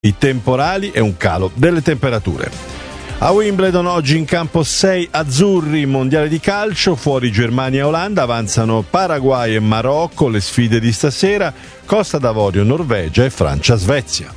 i temporali e un calo delle temperature. A Wimbledon oggi in campo 6 azzurri, mondiale di calcio, fuori Germania e Olanda, avanzano Paraguay e Marocco, le sfide di stasera, Costa d'Avorio, Norvegia e Francia-Svezia.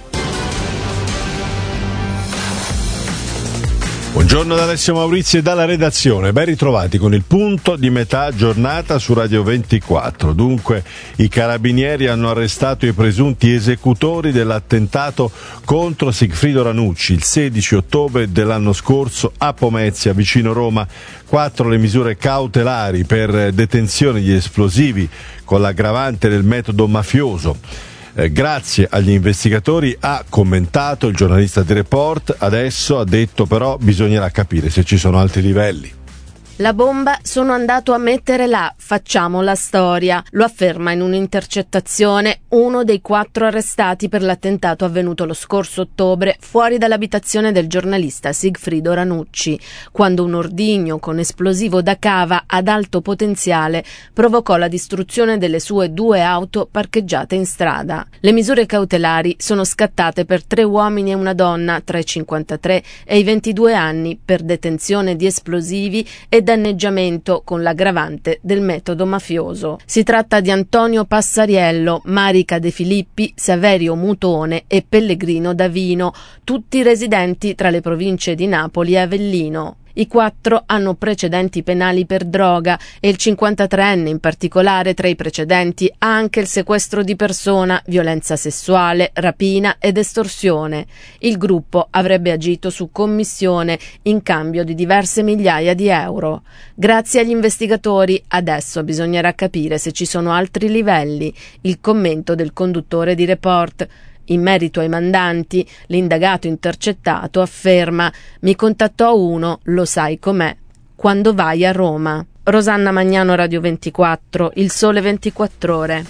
Buongiorno da Alessio Maurizio e dalla redazione, ben ritrovati con il punto di metà giornata su Radio 24. Dunque, i carabinieri hanno arrestato i presunti esecutori dell'attentato contro Sigfrido Ranucci il 16 ottobre dell'anno scorso a Pomezia, vicino Roma. 4 le misure cautelari per detenzione di esplosivi con l'aggravante del metodo mafioso. Grazie agli investigatori, ha commentato il giornalista di Report. Adesso, ha detto, però bisognerà capire se ci sono altri livelli. La bomba sono andato a mettere là, facciamo la storia, lo afferma in un'intercettazione uno dei 4 arrestati per l'attentato avvenuto lo scorso ottobre fuori dall'abitazione del giornalista Sigfrido Ranucci, quando un ordigno con esplosivo da cava ad alto potenziale provocò la distruzione delle sue 2 auto parcheggiate in strada. Le misure cautelari sono scattate per 3 uomini e una donna tra i 53 e i 22 anni per detenzione di esplosivi e danneggiamento con l'aggravante del metodo mafioso. Si tratta di Antonio Passariello, Marica De Filippi, Saverio Mutone e Pellegrino Davino, tutti residenti tra le province di Napoli e Avellino. I 4 hanno precedenti penali per droga e il 53enne in particolare tra i precedenti ha anche il sequestro di persona, violenza sessuale, rapina ed estorsione. Il gruppo avrebbe agito su commissione in cambio di diverse migliaia di euro. Grazie agli investigatori adesso bisognerà capire se ci sono altri livelli. Il commento del conduttore di Report. In merito ai mandanti, l'indagato intercettato afferma: mi contattò uno, lo sai com'è, quando vai a Roma. Rosanna Magnano, Radio 24, Il Sole 24 Ore.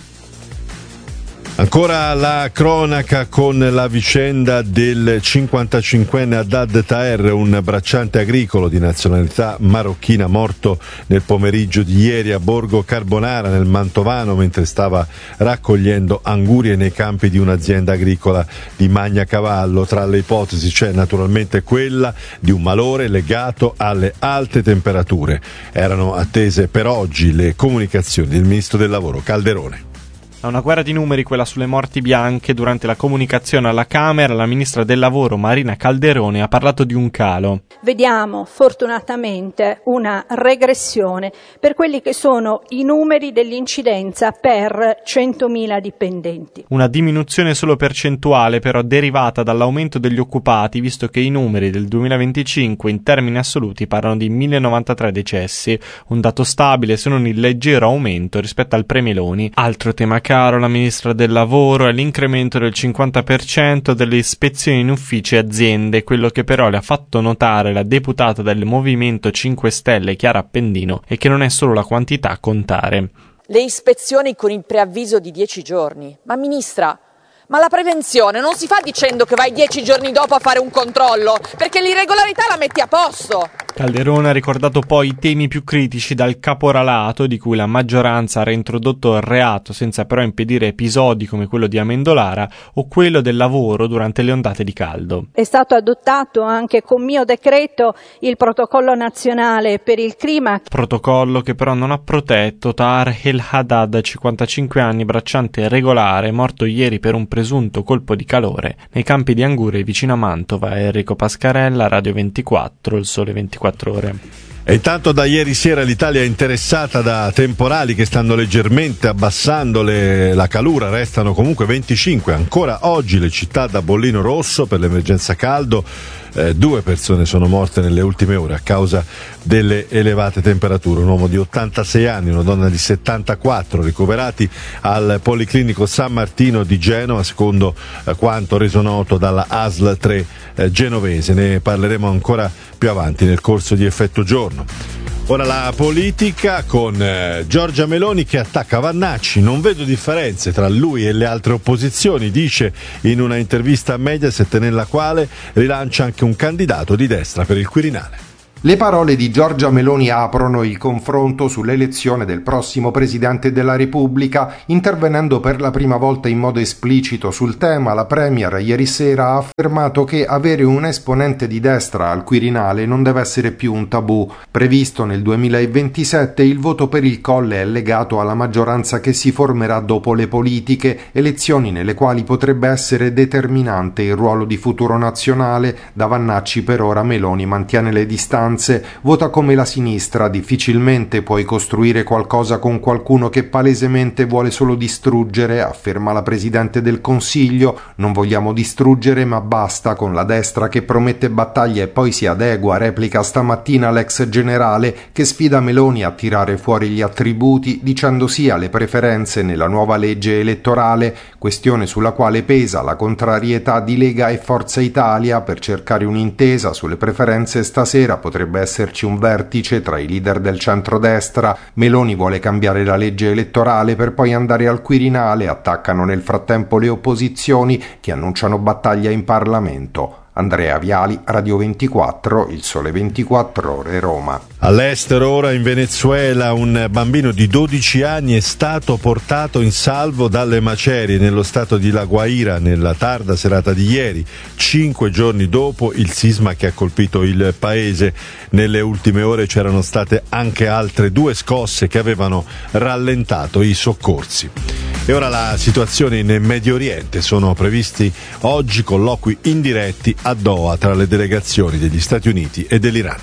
Ancora la cronaca con la vicenda del 55enne Haddad Taher, un bracciante agricolo di nazionalità marocchina morto nel pomeriggio di ieri a Borgo Carbonara nel Mantovano mentre stava raccogliendo angurie nei campi di un'azienda agricola di Magnacavallo. Tra le ipotesi c'è naturalmente quella di un malore legato alle alte temperature. Erano attese per oggi le comunicazioni del ministro del lavoro Calderone. È una guerra di numeri quella sulle morti bianche. Durante la comunicazione alla Camera, la ministra del lavoro Marina Calderone ha parlato di un calo. Vediamo fortunatamente una regressione per quelli che sono i numeri dell'incidenza per 100.000 dipendenti. Una diminuzione solo percentuale però derivata dall'aumento degli occupati, visto che i numeri del 2025 in termini assoluti parlano di 1093 decessi, un dato stabile se non il leggero aumento rispetto al pre-Meloni. Altro tema caro alla ministra del lavoro è l'incremento del 50% delle ispezioni in uffici e aziende, quello che però le ha fatto notare la deputata del Movimento 5 Stelle Chiara Appendino è che non è solo la quantità a contare. Le ispezioni con il preavviso di 10 giorni. Ma ministra, ma la prevenzione non si fa dicendo che vai 10 giorni dopo a fare un controllo, perché l'irregolarità la metti a posto. Calderone ha ricordato poi i temi più critici, dal caporalato, di cui la maggioranza ha reintrodotto il reato senza però impedire episodi come quello di Amendolara, o quello del lavoro durante le ondate di caldo. È stato adottato anche con mio decreto il protocollo nazionale per il clima. Protocollo che però non ha protetto Taher El Haddad, 55 anni, bracciante regolare, morto ieri per un presunto colpo di calore nei campi di Anguria vicino a Mantova. Enrico Pascarella, Radio 24, Il Sole 24 Ore. E intanto da ieri sera l'Italia è interessata da temporali che stanno leggermente abbassando la calura, restano comunque 25 ancora oggi le città da bollino rosso per l'emergenza caldo. 2 persone sono morte nelle ultime ore a causa delle elevate temperature, un uomo di 86 anni e una donna di 74 ricoverati al Policlinico San Martino di Genova, secondo quanto reso noto dalla ASL 3 genovese. Ne parleremo ancora più avanti nel corso di Effetto Giorno. Ora la politica con Giorgia Meloni che attacca Vannacci. Non vedo differenze tra lui e le altre opposizioni, dice in una intervista a Mediaset, nella quale rilancia anche un candidato di destra per il Quirinale. Le parole di Giorgia Meloni aprono il confronto sull'elezione del prossimo Presidente della Repubblica. Intervenendo per la prima volta in modo esplicito sul tema, la Premier ieri sera ha affermato che avere un esponente di destra al Quirinale non deve essere più un tabù. Previsto nel 2027, il voto per il Colle è legato alla maggioranza che si formerà dopo le politiche, elezioni nelle quali potrebbe essere determinante il ruolo di futuro nazionale. Da Vannacci per ora Meloni mantiene le distanze. Vota come la sinistra, difficilmente puoi costruire qualcosa con qualcuno che palesemente vuole solo distruggere, afferma la Presidente del Consiglio. Non vogliamo distruggere, ma basta con la destra che promette battaglie e poi si adegua, replica stamattina l'ex generale che sfida Meloni a tirare fuori gli attributi dicendo sì alle preferenze nella nuova legge elettorale, questione sulla quale pesa la contrarietà di Lega e Forza Italia. Per cercare un'intesa sulle preferenze stasera potrebbe esserci un vertice tra i leader del centrodestra. Meloni vuole cambiare la legge elettorale per poi andare al Quirinale. Attaccano nel frattempo le opposizioni che annunciano battaglia in Parlamento. Andrea Viali, Radio 24, Il Sole 24 Ore, Roma. All'estero ora in Venezuela un bambino di 12 anni è stato portato in salvo dalle macerie nello stato di La Guaira nella tarda serata di ieri, 5 giorni dopo il sisma che ha colpito il paese. Nelle ultime ore c'erano state anche altre 2 scosse che avevano rallentato i soccorsi. E ora la situazione in Medio Oriente. Sono previsti oggi colloqui indiretti a Doha tra le delegazioni degli Stati Uniti e dell'Iran.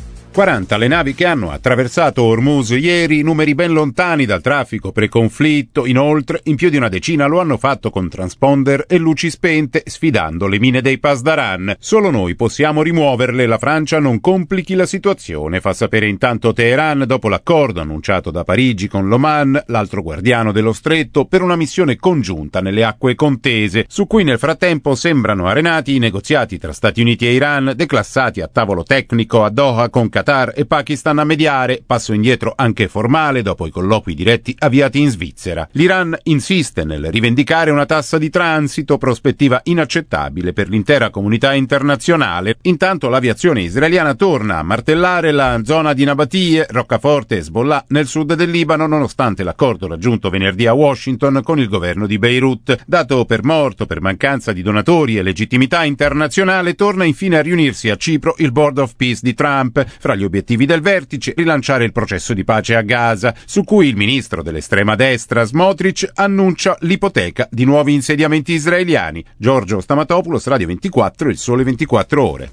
40 le navi che hanno attraversato Hormuz ieri, numeri ben lontani dal traffico preconflitto. Inoltre, in più di una decina lo hanno fatto con transponder e luci spente, sfidando le mine dei Pasdaran. Solo noi possiamo rimuoverle, la Francia non complichi la situazione, fa sapere intanto Teheran dopo l'accordo annunciato da Parigi con l'Oman, l'altro guardiano dello stretto, per una missione congiunta nelle acque contese, su cui nel frattempo sembrano arenati i negoziati tra Stati Uniti e Iran, declassati a tavolo tecnico a Doha con Qatar e Pakistan a mediare, passo indietro anche formale dopo i colloqui diretti avviati in Svizzera. L'Iran insiste nel rivendicare una tassa di transito, prospettiva inaccettabile per l'intera comunità internazionale. Intanto l'aviazione israeliana torna a martellare la zona di Nabatie, roccaforte e Hezbollah nel sud del Libano, nonostante l'accordo raggiunto venerdì a Washington con il governo di Beirut. Dato per morto per mancanza di donatori e legittimità internazionale, torna infine a riunirsi a Cipro il Board of Peace di Trump. Fra gli obiettivi del vertice, rilanciare il processo di pace a Gaza, su cui il ministro dell'estrema destra Smotrich annuncia l'ipoteca di nuovi insediamenti israeliani. Giorgio Stamatopoulos, Radio 24, Il Sole 24 Ore.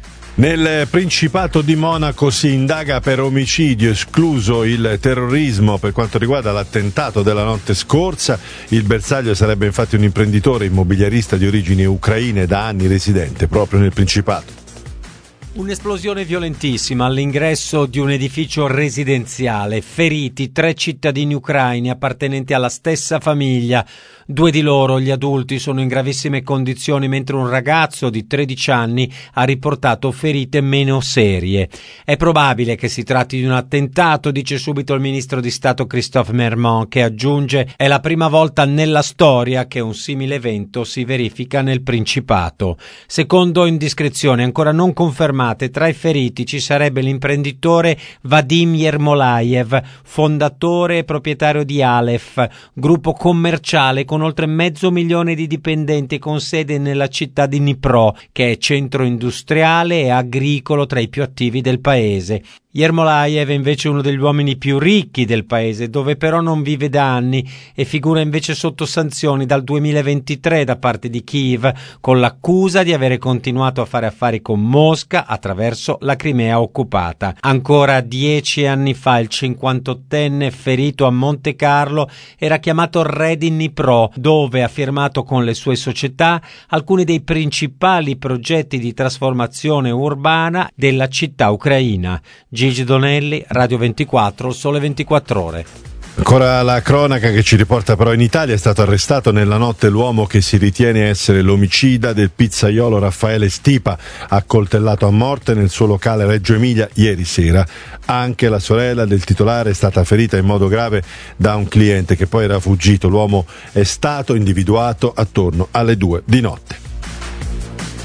Nel Principato di Monaco si indaga per omicidio, escluso il terrorismo per quanto riguarda l'attentato della notte scorsa. Il bersaglio sarebbe infatti un imprenditore immobiliarista di origini ucraine da anni residente proprio nel Principato. Un'esplosione violentissima all'ingresso di un edificio residenziale. Feriti 3 cittadini ucraini appartenenti alla stessa famiglia. 2 di loro, gli adulti, sono in gravissime condizioni, mentre un ragazzo di 13 anni ha riportato ferite meno serie. È probabile che si tratti di un attentato, dice subito il ministro di Stato Christophe Mermont, che aggiunge: è la prima volta nella storia che un simile evento si verifica nel Principato. Secondo indiscrezioni ancora non confermate, tra i feriti ci sarebbe l'imprenditore Vadim Yermolayev, fondatore e proprietario di Aleph, gruppo commerciale con oltre 500.000 di dipendenti con sede nella città di Dnipro, che è centro industriale e agricolo tra i più attivi del paese. Yermolayev è invece uno degli uomini più ricchi del paese, dove però non vive da anni e figura invece sotto sanzioni dal 2023 da parte di Kiev, con l'accusa di avere continuato a fare affari con Mosca attraverso la Crimea occupata. Ancora 10 anni fa il 58enne, ferito a Monte Carlo, era chiamato re di Dnipro, dove ha firmato con le sue società alcuni dei principali progetti di trasformazione urbana della città ucraina. Gigi Donelli, Radio 24, Sole 24 Ore. Ancora la cronaca che ci riporta però in Italia. È stato arrestato nella notte l'uomo che si ritiene essere l'omicida del pizzaiolo Raffaele Stipa, accoltellato a morte nel suo locale Reggio Emilia ieri sera. Anche la sorella del titolare è stata ferita in modo grave da un cliente che poi era fuggito. L'uomo è stato individuato attorno alle 2 di notte.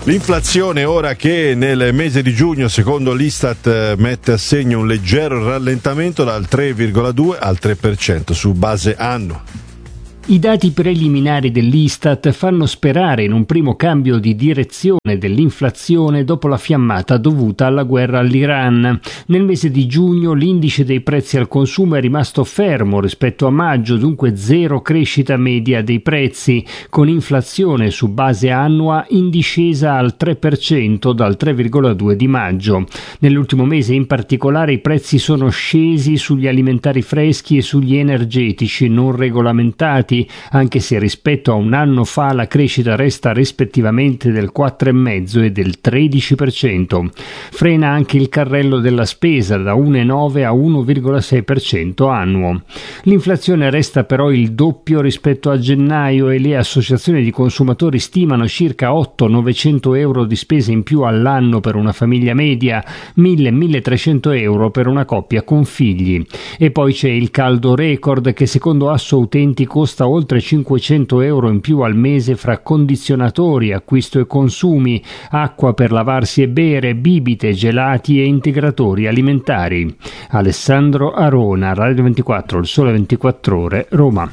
L'inflazione ora che nel mese di giugno, secondo l'Istat, mette a segno un leggero rallentamento dal 3,2 al 3% su base annua. I dati preliminari dell'Istat fanno sperare in un primo cambio di direzione dell'inflazione dopo la fiammata dovuta alla guerra all'Iran. Nel mese di giugno l'indice dei prezzi al consumo è rimasto fermo rispetto a maggio, dunque zero crescita media dei prezzi, con inflazione su base annua in discesa al 3% dal 3,2 di maggio. Nell'ultimo mese in particolare i prezzi sono scesi sugli alimentari freschi e sugli energetici non regolamentati, anche se rispetto a un anno fa la crescita resta rispettivamente del 4,5% e del 13%. Frena anche il carrello della spesa da 1,9 a 1,6% annuo. L'inflazione resta però il doppio rispetto a gennaio e le associazioni di consumatori stimano circa 800-900 euro di spese in più all'anno per una famiglia media, 1.000-1.300 euro per una coppia con figli. E poi c'è il caldo record che secondo Assoutenti costa oltre 500 euro in più al mese fra condizionatori, acquisto e consumi, acqua per lavarsi e bere, bibite, gelati e integratori alimentari. Alessandro Arona, Radio 24, Il Sole 24 Ore, Roma.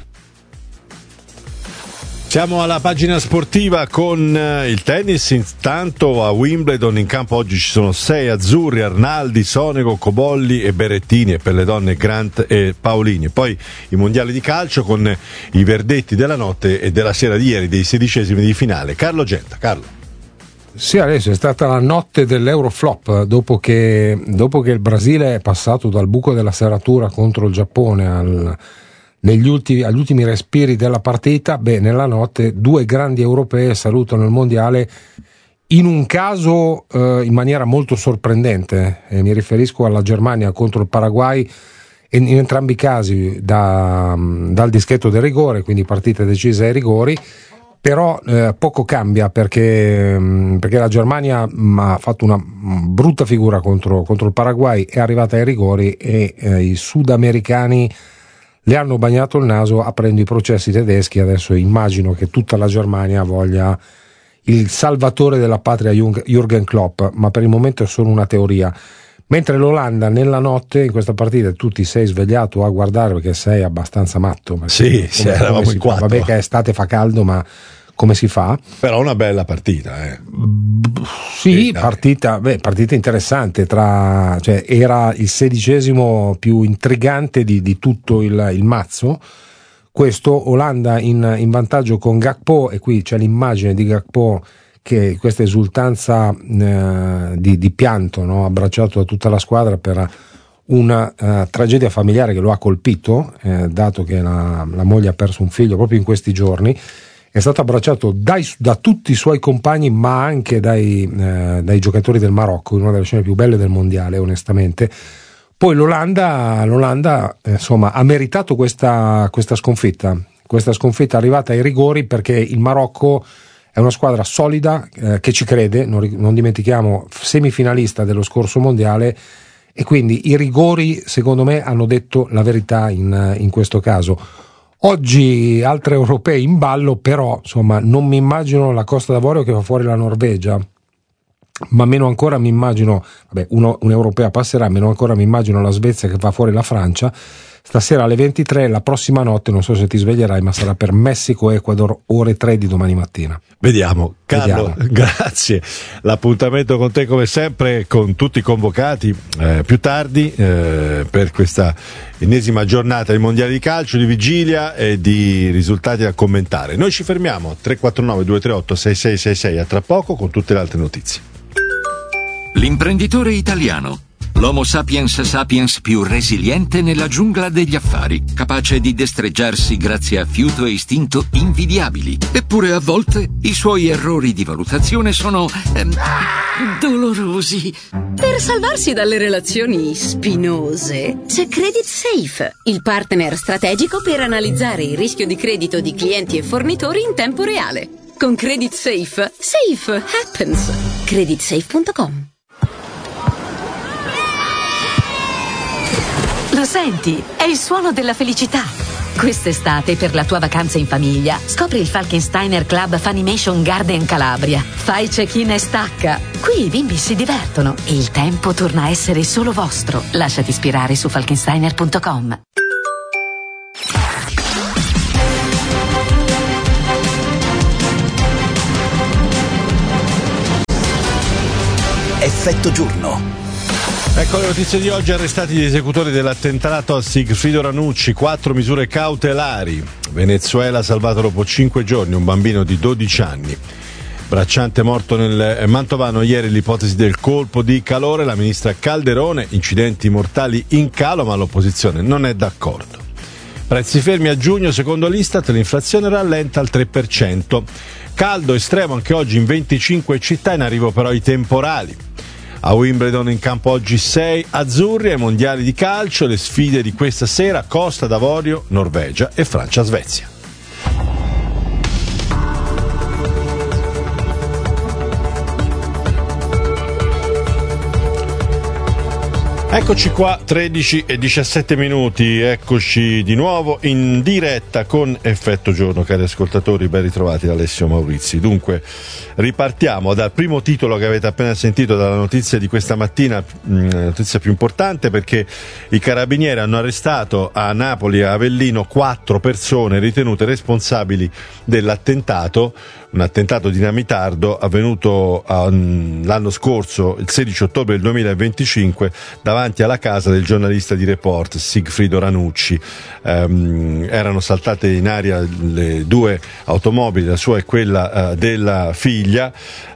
Siamo alla pagina sportiva con il tennis. Intanto a Wimbledon in campo oggi ci sono 6 azzurri: Arnaldi, Sonego, Cobolli e Berrettini, e per le donne Grant e Paolini. Poi i mondiali di calcio con i verdetti della notte e della sera di ieri dei 16esimi di finale. Carlo Genta. Carlo. Sì, adesso è stata la notte dell'Euroflop, dopo che il Brasile è passato dal buco della serratura contro il Giappone agli ultimi respiri della partita. Nella notte 2 grandi europee salutano il mondiale, in un caso in maniera molto sorprendente. Mi riferisco alla Germania contro il Paraguay, in entrambi i casi dal dischetto del rigore, quindi partite decise ai rigori. Però poco cambia perché la Germania ha fatto una brutta figura contro il Paraguay, è arrivata ai rigori e i sudamericani le hanno bagnato il naso aprendo i processi tedeschi. Adesso immagino che tutta la Germania voglia il salvatore della patria Jürgen Klopp, ma per il momento è solo una teoria. Mentre l'Olanda nella notte in questa partita tu ti sei svegliato a guardare perché sei abbastanza matto. Sì, eravamo in 4. Vabbè che estate fa caldo, ma come si fa? Però una bella partita, Sì, partita interessante, era il 16esimo più intrigante di tutto il mazzo. Questo Olanda in vantaggio con Gakpo, e qui c'è l'immagine di Gakpo che questa esultanza di pianto, no? Abbracciato da tutta la squadra per una tragedia familiare che lo ha colpito, dato che la moglie ha perso un figlio proprio in questi giorni. È stato abbracciato da tutti i suoi compagni, ma anche dai giocatori del Marocco, in una delle scene più belle del mondiale, onestamente. Poi l'Olanda insomma, ha meritato questa sconfitta arrivata ai rigori, perché il Marocco è una squadra solida, che ci crede, non dimentichiamo, semifinalista dello scorso mondiale, e quindi i rigori secondo me hanno detto la verità in questo caso. Oggi altri europei in ballo, però insomma non mi immagino la Costa d'Avorio che fa fuori la Norvegia, ma meno ancora mi immagino, un'europea passerà, meno ancora mi immagino la Svezia che fa fuori la Francia. Stasera alle 23, la prossima notte, non so se ti sveglierai, ma sarà per Messico-Ecuador, ore 3 di domani mattina. Vediamo. Carlo, grazie. L'appuntamento con te come sempre, con tutti i convocati più tardi per questa ennesima giornata di mondiali di calcio, di vigilia e di risultati da commentare. Noi ci fermiamo, 349-238-6666, a tra poco con tutte le altre notizie. L'imprenditore italiano. L'Homo sapiens sapiens più resiliente nella giungla degli affari, capace di destreggiarsi grazie a fiuto e istinto invidiabili. Eppure a volte i suoi errori di valutazione sono dolorosi. Per salvarsi dalle relazioni spinose c'è Credit Safe, il partner strategico per analizzare il rischio di credito di clienti e fornitori in tempo reale. Con Credit Safe, safe happens. Creditsafe.com. Lo senti? È il suono della felicità. Quest'estate, per la tua vacanza in famiglia, scopri il Falkensteiner Club Funimation Garden Calabria. Fai check-in e stacca. Qui i bimbi si divertono e il tempo torna a essere solo vostro. Lasciati ispirare su falkensteiner.com. Effetto giorno. Ecco le notizie di oggi. Arrestati gli esecutori dell'attentato a Sigfrido Ranucci, 4 misure cautelari. Venezuela salvato dopo 5 giorni un bambino di 12 anni. Bracciante morto nel Mantovano ieri, l'ipotesi del colpo di calore. La ministra Calderone, incidenti mortali in calo, ma l'opposizione non è d'accordo. Prezzi fermi a giugno, secondo l'Istat, l'inflazione rallenta al 3%. Caldo estremo anche oggi in 25 città, in arrivo però i temporali. A Wimbledon in campo oggi 6 azzurri. Ai mondiali di calcio le sfide di questa sera: Costa d'Avorio, Norvegia e Francia-Svezia. Eccoci qua, 13 e 17 minuti, eccoci di nuovo in diretta con Effetto Giorno, cari ascoltatori, ben ritrovati da Alessio Maurizi. Dunque, ripartiamo dal primo titolo che avete appena sentito, dalla notizia di questa mattina, notizia più importante, perché i carabinieri hanno arrestato a Napoli e a Avellino 4 persone ritenute responsabili dell'attentato, un attentato dinamitardo avvenuto l'anno scorso, il 16 ottobre del 2025, davanti alla casa del giornalista di Report Sigfrido Ranucci. Erano saltate in aria le 2 automobili, la sua e quella della figlia.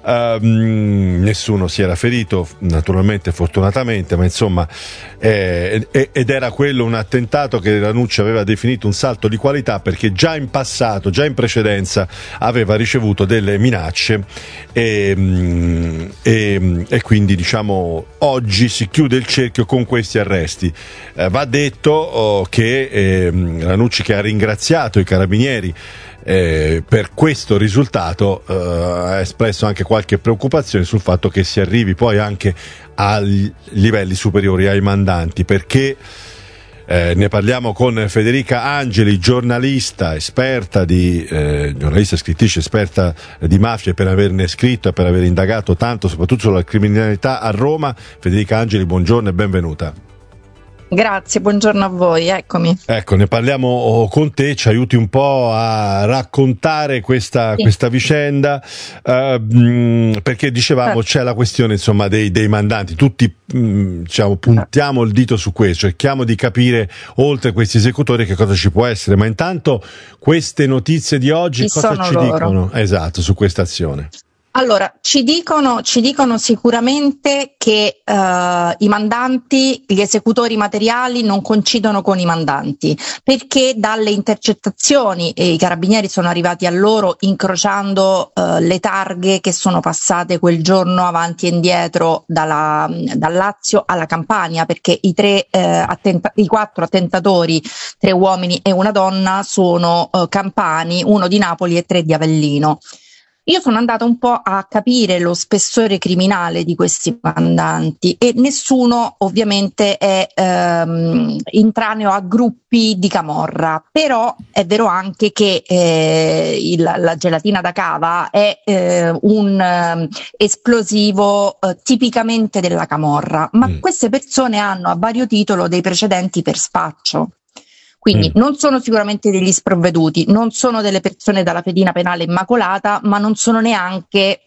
Nessuno si era ferito, naturalmente, fortunatamente, ma insomma, ed era quello un attentato che Ranucci aveva definito un salto di qualità, perché già in passato, già in precedenza, aveva ricevuto delle minacce e quindi, diciamo, oggi si chiude il cerchio con questi arresti. Va detto che Ranucci, che ha ringraziato i carabinieri per questo risultato, ha espresso anche qualche preoccupazione sul fatto che si arrivi poi anche ai livelli superiori, ai mandanti, perché ne parliamo con Federica Angeli, giornalista scrittrice esperta di mafia, per averne scritto e per aver indagato tanto soprattutto sulla criminalità a Roma. Federica Angeli, buongiorno e benvenuta. Grazie, buongiorno a voi, eccomi. Ecco, ne parliamo con te, ci aiuti un po' a raccontare questa vicenda, perché dicevamo c'è la questione, insomma, dei mandanti. Tutti diciamo, puntiamo il dito su questo, cerchiamo di capire, oltre questi esecutori, che cosa ci può essere, ma intanto queste notizie di oggi cosa ci dicono? Esatto, su questa azione. Allora, ci dicono sicuramente che i mandanti, gli esecutori materiali non coincidono con i mandanti, perché dalle intercettazioni i carabinieri sono arrivati a loro incrociando le targhe che sono passate quel giorno avanti e indietro dal Lazio alla Campania, perché i 4 attentatori, 3 uomini e una donna, sono campani, 1 di Napoli e 3 di Avellino. Io sono andata un po' a capire lo spessore criminale di questi mandanti e nessuno ovviamente è intraneo a gruppi di camorra, però è vero anche che la gelatina da cava è un esplosivo tipicamente della camorra, ma queste persone hanno a vario titolo dei precedenti per spaccio. Quindi non sono sicuramente degli sprovveduti, non sono delle persone dalla fedina penale immacolata, ma non sono neanche,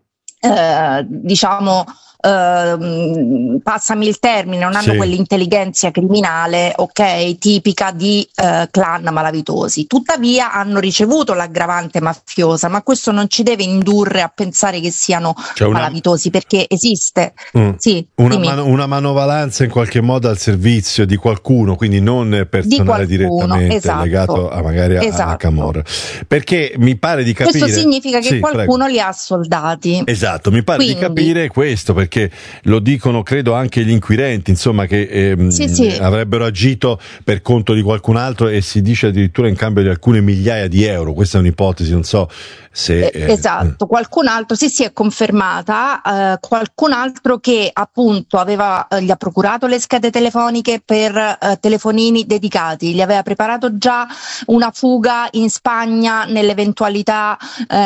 passami il termine, non hanno quell'intelligenza criminale, ok, tipica di clan malavitosi. Tuttavia hanno ricevuto l'aggravante mafiosa, ma questo non ci deve indurre a pensare che siano malavitosi, perché esiste una manovalanza in qualche modo al servizio di qualcuno, quindi non personale direttamente legato magari alla camorra. Perché mi pare di capire, questo significa che qualcuno li ha soldati. Esatto, mi pare di capire questo, perché lo dicono credo anche gli inquirenti, insomma, che avrebbero agito per conto di qualcun altro, e si dice addirittura in cambio di alcune migliaia di euro. Questa è un'ipotesi, non so esatto, qualcun altro sì è confermata, qualcun altro che appunto gli ha procurato le schede telefoniche per telefonini dedicati, gli aveva preparato già una fuga in Spagna nell'eventualità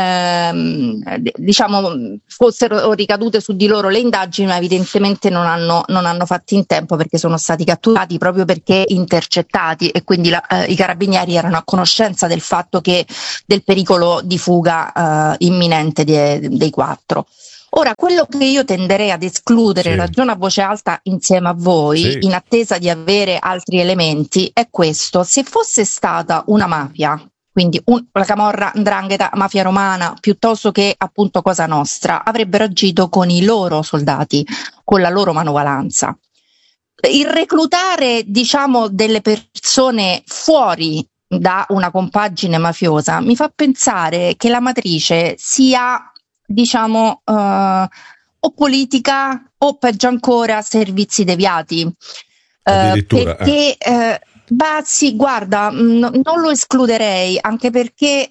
diciamo fossero ricadute su di loro le indagini, ma evidentemente non hanno fatto in tempo, perché sono stati catturati proprio perché intercettati, e quindi i carabinieri erano a conoscenza del fatto del pericolo di fuga imminente dei 4. Ora, quello che io tenderei ad escludere, ragiono a voce alta insieme a voi, in attesa di avere altri elementi, è questo: se fosse stata una mafia, quindi la camorra, 'ndrangheta, mafia romana, piuttosto che appunto Cosa Nostra, avrebbero agito con i loro soldati, con la loro manovalanza. Il reclutare, diciamo, delle persone fuori da una compagine mafiosa mi fa pensare che la matrice sia, diciamo, o politica o peggio ancora servizi deviati. Addirittura. Perché sì, guarda, non lo escluderei, anche perché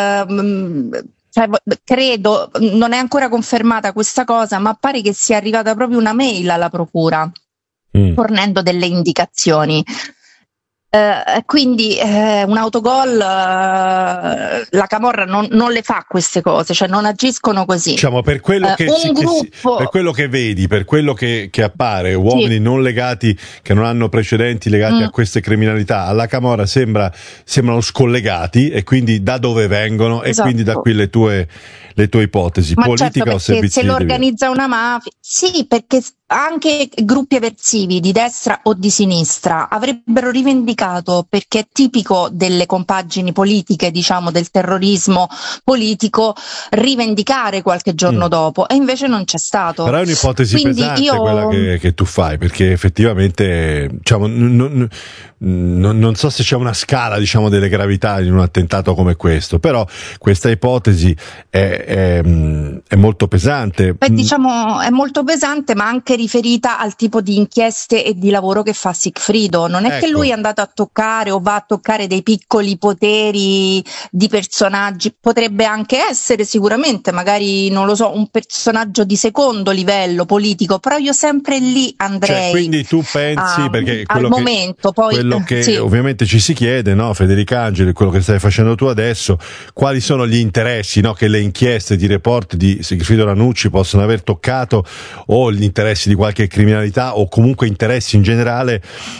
credo, non è ancora confermata questa cosa, ma pare che sia arrivata proprio una mail alla procura fornendo delle indicazioni. Quindi un autogol, la camorra non le fa queste cose, cioè non agiscono così. Diciamo, per quello per quello che vedi, per quello che appare, uomini non legati, che non hanno precedenti legati a queste criminalità, alla camorra sembrano scollegati, e quindi da dove vengono, e quindi da qui le tue ipotesi, ma politica o servizi se lo organizza una mafia, sì, perché anche gruppi eversivi di destra o di sinistra avrebbero rivendicato, perché è tipico delle compagini politiche, diciamo del terrorismo politico, rivendicare qualche giorno dopo, e invece non c'è stato. Però è un'ipotesi pesante quella che tu fai, perché effettivamente, diciamo, non so se c'è una scala, diciamo, delle gravità in un attentato come questo, però questa ipotesi è molto pesante. Diciamo è molto pesante, ma anche riferita al tipo di inchieste e di lavoro che fa Sigfrido. Non è che lui è andato a toccare o va a toccare dei piccoli poteri di personaggi, potrebbe anche essere sicuramente, magari, non lo so, un personaggio di secondo livello politico, però io sempre lì andrei. Quindi tu pensi, perché al momento, poi quello che ovviamente ci si chiede, no, Federica Angeli, quello che stai facendo tu adesso, quali sono gli interessi, no, che le inchieste di report di Sigfrido Ranucci possono aver toccato, o gli interessi di qualche criminalità, o comunque interessi in generale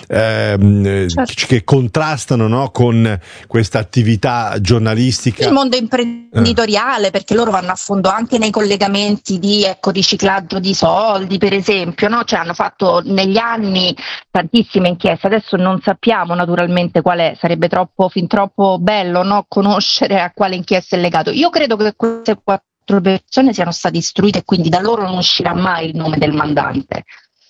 che contrastano, no, con questa attività giornalistica. Il mondo imprenditoriale, perché loro vanno a fondo anche nei collegamenti di riciclaggio di soldi, per esempio, no? Cioè hanno fatto negli anni tantissime inchieste, adesso non sappiamo naturalmente quale sarebbe fin troppo bello, no, conoscere a quale inchiesta è legato. Io credo che queste 4 persone siano state istruite, e quindi da loro non uscirà mai il nome del mandante.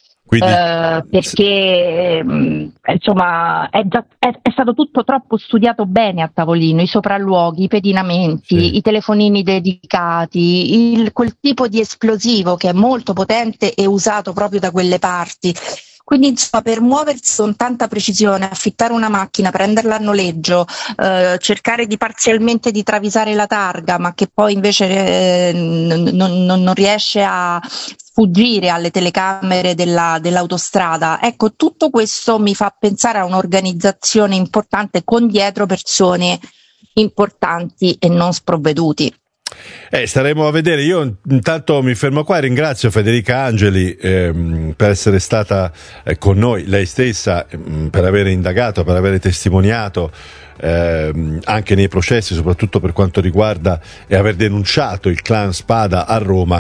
Perché insomma è stato tutto troppo studiato bene a tavolino, i sopralluoghi, i pedinamenti, i telefonini dedicati, quel tipo di esplosivo che è molto potente e usato proprio da quelle parti. Quindi insomma, per muoversi con tanta precisione, affittare una macchina, prenderla a noleggio, cercare parzialmente di travisare la targa, ma che poi invece non riesce a sfuggire alle telecamere dell'autostrada. Ecco, tutto questo mi fa pensare a un'organizzazione importante con dietro persone importanti e non sprovveduti. Staremo a vedere. Io intanto mi fermo qua e ringrazio Federica Angeli per essere stata con noi, lei stessa, per aver indagato, per aver testimoniato anche nei processi, soprattutto per quanto riguarda e aver denunciato il clan Spada a Roma.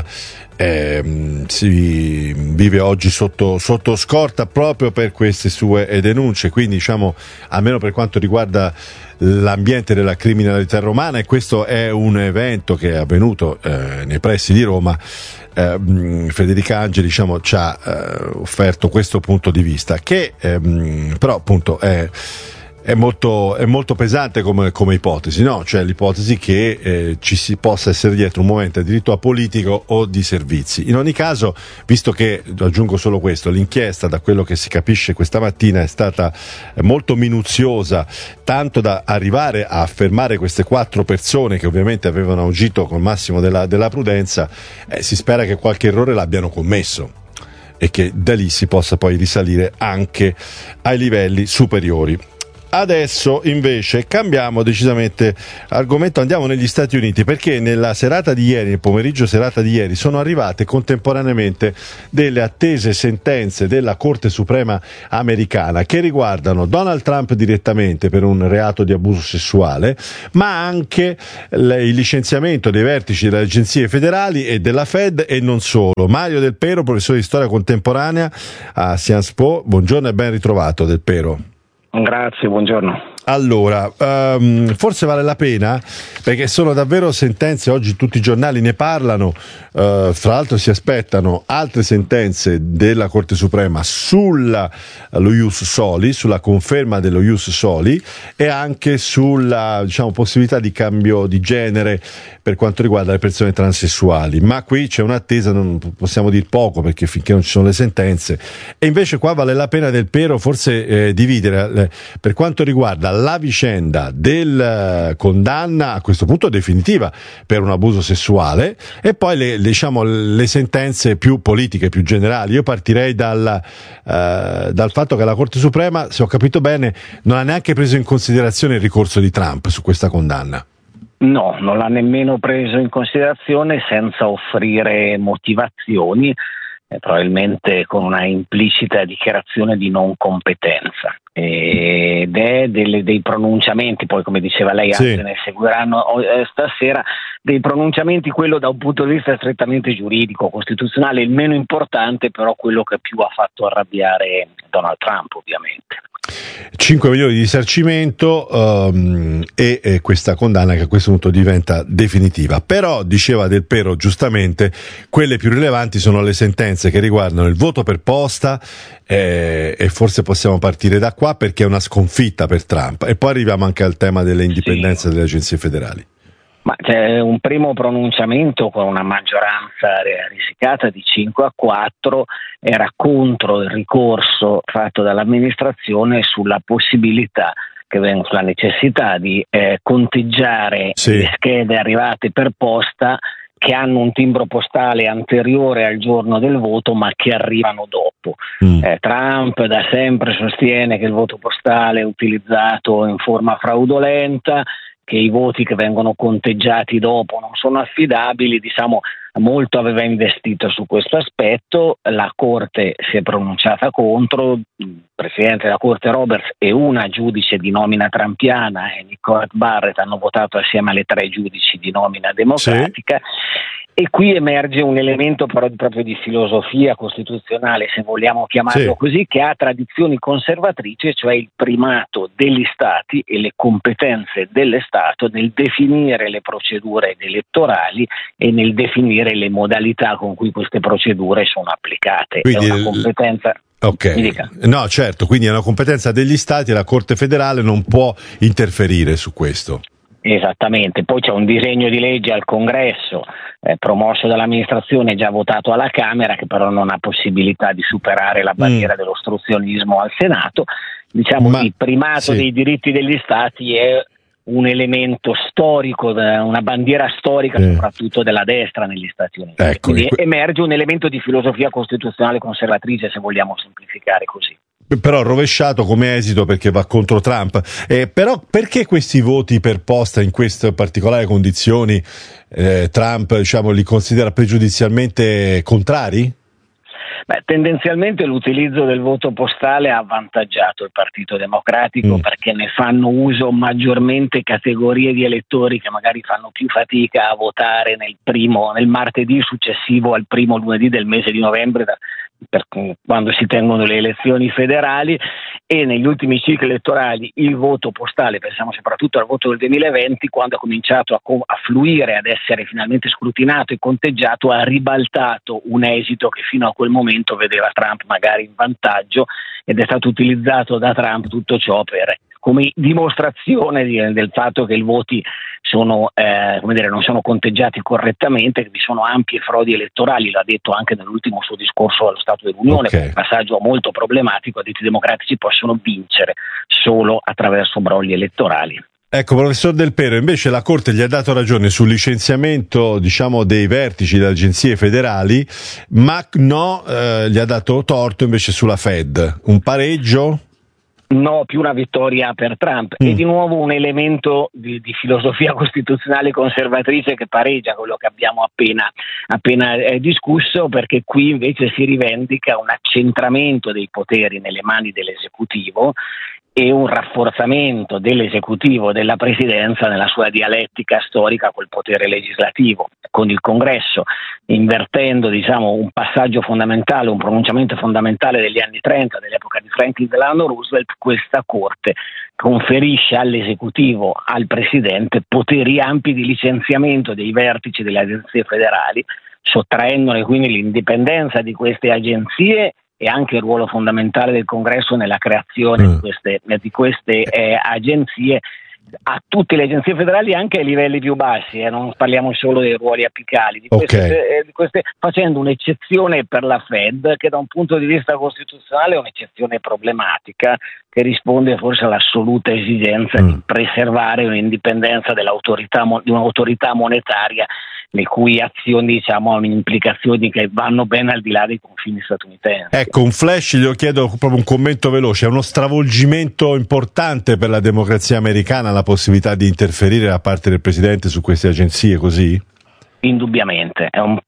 Si vive oggi sotto scorta proprio per queste sue denunce, quindi diciamo, almeno per quanto riguarda l'ambiente della criminalità romana, e questo è un evento che è avvenuto nei pressi di Roma. Federica Angeli, diciamo, ci ha offerto questo punto di vista, che però appunto è è molto pesante come ipotesi, no? Cioè l'ipotesi che ci si possa essere dietro un movimento addirittura politico o di servizi. In ogni caso, visto che, aggiungo solo questo, l'inchiesta, da quello che si capisce questa mattina, è stata molto minuziosa, tanto da arrivare a fermare queste 4 persone che ovviamente avevano agito col massimo della prudenza, si spera che qualche errore l'abbiano commesso e che da lì si possa poi risalire anche ai livelli superiori. Adesso invece cambiamo decisamente argomento, andiamo negli Stati Uniti, perché nella serata di ieri, nel pomeriggio serata di ieri, sono arrivate contemporaneamente delle attese sentenze della Corte Suprema americana che riguardano Donald Trump direttamente per un reato di abuso sessuale, ma anche il licenziamento dei vertici delle agenzie federali e della Fed, e non solo. Mario Del Pero, professore di storia contemporanea a Sciences Po, buongiorno e ben ritrovato Del Pero. Grazie, buongiorno. Allora, forse vale la pena, perché sono davvero sentenze, oggi tutti i giornali ne parlano, fra l'altro si aspettano altre sentenze della Corte Suprema lo ius soli, sulla conferma dello ius soli, e anche sulla, diciamo, possibilità di cambio di genere per quanto riguarda le persone transessuali, ma qui c'è un'attesa, non possiamo dir poco perché finché non ci sono le sentenze, e invece qua vale la pena Del Pero forse dividere per quanto riguarda la vicenda del condanna a questo punto definitiva per un abuso sessuale e poi le sentenze più politiche, più generali. Io partirei dal fatto che la Corte Suprema, se ho capito bene, non ha neanche preso in considerazione il ricorso di Trump su questa condanna. No, non l'ha nemmeno preso in considerazione, senza offrire motivazioni, probabilmente con una implicita dichiarazione di non competenza, ed è dei pronunciamenti, poi come diceva lei anche ne seguiranno stasera, dei pronunciamenti, quello da un punto di vista strettamente giuridico, costituzionale, il meno importante, però quello che più ha fatto arrabbiare Donald Trump, ovviamente. 5 milioni di risarcimento e questa condanna che a questo punto diventa definitiva. Però, diceva Del Pero giustamente, quelle più rilevanti sono le sentenze che riguardano il voto per posta, e forse possiamo partire da qua perché è una sconfitta per Trump, e poi arriviamo anche al tema delle indipendenze delle agenzie federali. Ma c'è un primo pronunciamento con una maggioranza risicata di 5-4, era contro il ricorso fatto dall'amministrazione sulla possibilità, sulla necessità di conteggiare le schede arrivate per posta che hanno un timbro postale anteriore al giorno del voto ma che arrivano dopo. Trump da sempre sostiene che il voto postale è utilizzato in forma fraudolenta, che i voti che vengono conteggiati dopo non sono affidabili, molto aveva investito su questo aspetto. La Corte si è pronunciata contro, il Presidente della Corte Roberts e una giudice di nomina trampiana, Nicolette Barrett, hanno votato assieme alle 3 giudici di nomina democratica. E qui emerge un elemento però proprio di filosofia costituzionale, se vogliamo chiamarlo così, che ha tradizioni conservatrici, cioè il primato degli Stati e le competenze dello Stato nel definire le procedure elettorali e nel definire le modalità con cui queste procedure sono applicate. Quindi è una competenza... No, certo, quindi è una competenza degli Stati e la Corte federale non può interferire su questo. Esattamente, poi c'è un disegno di legge al Congresso promosso dall'amministrazione, già votato alla Camera, che però non ha possibilità di superare la barriera dell'ostruzionismo al Senato. Il primato dei diritti degli Stati è un elemento storico, una bandiera storica soprattutto della destra negli Stati Uniti. Quindi emerge un elemento di filosofia costituzionale conservatrice, se vogliamo semplificare così. Però rovesciato come esito perché va contro Trump. Però perché questi voti per posta in queste particolari condizioni Trump li considera pregiudizialmente contrari? Tendenzialmente l'utilizzo del voto postale ha avvantaggiato il Partito Democratico perché ne fanno uso maggiormente categorie di elettori che magari fanno più fatica a votare nel martedì successivo al primo lunedì del mese di novembre, quando si tengono le elezioni federali, e negli ultimi cicli elettorali il voto postale, pensiamo soprattutto al voto del 2020, quando ha cominciato a fluire, ad essere finalmente scrutinato e conteggiato, ha ribaltato un esito che fino a quel momento vedeva Trump magari in vantaggio, ed è stato utilizzato da Trump tutto ciò per come dimostrazione del fatto che i voti sono, non sono conteggiati correttamente, che vi sono ampie frodi elettorali. L'ha detto anche nell'ultimo suo discorso allo Stato dell'Unione, un passaggio molto problematico. Ha detto i democratici possono vincere solo attraverso brogli elettorali. Ecco, professor Del Pero, invece la Corte gli ha dato ragione sul licenziamento, dei vertici delle agenzie federali, ma gli ha dato torto invece sulla Fed. Un pareggio? No, più una vittoria per Trump. E di nuovo un elemento di filosofia costituzionale conservatrice che pareggia quello che abbiamo appena discusso, perché qui invece si rivendica un accentramento dei poteri nelle mani dell'esecutivo e un rafforzamento dell'esecutivo e della presidenza nella sua dialettica storica col potere legislativo, con il Congresso, invertendo un passaggio fondamentale, un pronunciamento fondamentale degli anni 30, dell'epoca di Franklin Delano Roosevelt. Questa Corte conferisce all'esecutivo, al presidente, poteri ampi di licenziamento dei vertici delle agenzie federali, sottraendone quindi l'indipendenza di queste agenzie e anche il ruolo fondamentale del Congresso nella creazione di queste agenzie, a tutte le agenzie federali, anche ai livelli più bassi, non parliamo solo dei ruoli apicali, di queste, facendo un'eccezione per la Fed, che da un punto di vista costituzionale è un'eccezione problematica, che risponde forse all'assoluta esigenza di preservare un'indipendenza di un'autorità monetaria, le cui azioni hanno implicazioni che vanno ben al di là dei confini statunitensi. Ecco, un flash, glielo chiedo proprio un commento veloce. È uno stravolgimento importante per la democrazia americana la possibilità di interferire da parte del Presidente su queste agenzie così? Indubbiamente, è un